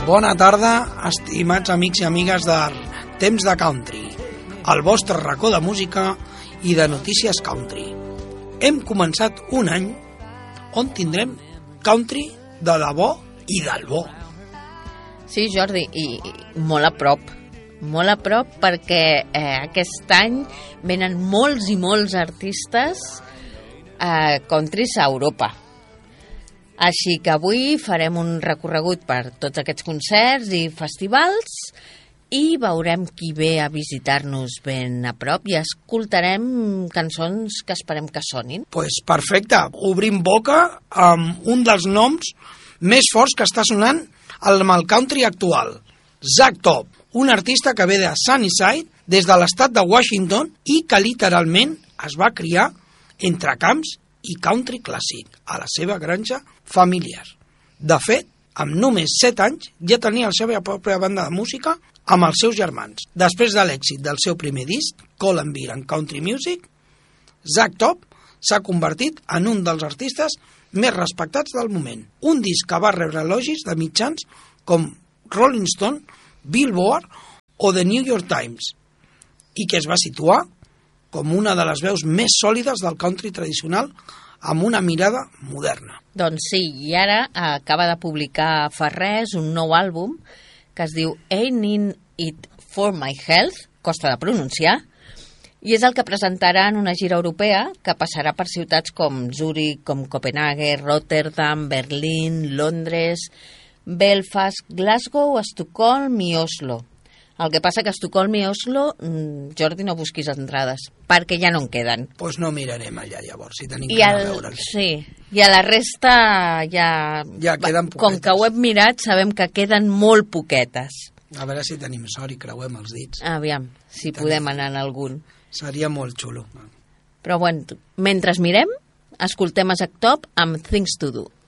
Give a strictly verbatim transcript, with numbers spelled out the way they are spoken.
Bona tarda, estimats amics i amigues de Temps de Country, el vostre racó de música i de notícies country. Hem començat un any on tindrem country de debò i del bo. Sí, Jordi, i, i molt a prop, molt a prop perquè eh, aquest any venen molts i molts artistes eh, countries a Europa. Així que avui farem un recorregut per tots aquests concerts i festivals i veurem qui ve a visitar-nos ben a prop i escoltarem cançons que esperem que sonin. Pues perfecte, obrim boca amb un dels noms més forts que està sonant amb el country actual, Zack Top, un artista que ve de Sunnyside, des de l'estat de Washington, i que literalment es va criar entre camps i country clàssic a la seva granja familiar. De fet, amb només set anys ja tenia la seva pròpia banda de música amb els seus germans. Després de l'èxit del seu primer disc, Columbia and Country Music, Zack Top s'ha convertit en un dels artistes més respectats del moment. Un disc que va rebre elogis de mitjans com Rolling Stone, Billboard o The New York Times, i que es va situar com una de les veus més sòlides del country tradicional amb una mirada moderna. Doncs sí, i ara acaba de publicar fa res un nou àlbum que es diu Ain't In It For My Health, costa de pronunciar, i és el que presentarà en una gira europea que passarà per ciutats com Zurich, com Copenhague, Rotterdam, Berlín, Londres, Belfast, Glasgow, Estocolm i Oslo. El que passa que a Estocolm i Oslo, Jordi, no busquis entrades, perquè ja no en queden. Doncs pues no mirarem allà, llavors, si tenim I que anar el, a veure'l. Sí, i a la resta ja... Ja queden poquetes. Com que ho hem mirat, sabem que queden molt poquetes. A veure si tenim sort i creuem els dits. Aviam, si tenim... podem anar en algun. Seria molt xulo. Però bueno, mentre mirem, escoltem a Zack Top amb Things to Do.